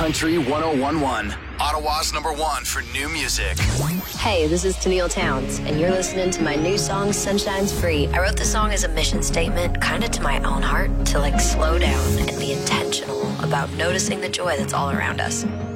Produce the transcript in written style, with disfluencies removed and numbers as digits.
Country 1011, Ottawa's #1 for new music. Hey, this is Tennille Townes, and you're listening to my new song, Sunshine's Free. I wrote the song as a mission statement, kind of to my own heart, to slow down and be intentional about noticing the joy that's all around us.